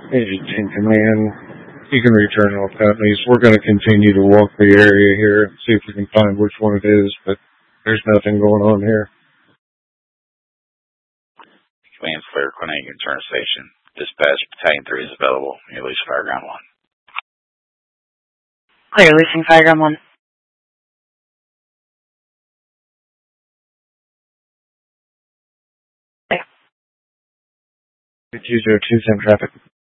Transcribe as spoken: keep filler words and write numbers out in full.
Agent in command, you can return all companies. We're going to continue to walk the area here and see if we can find which one it is, but there's nothing going on here. Command's clear, Quinay, you can turn station. Dispatch, Battalion three is available. You lose Fireground one. Clear, losing Fireground one. two zero two, send traffic.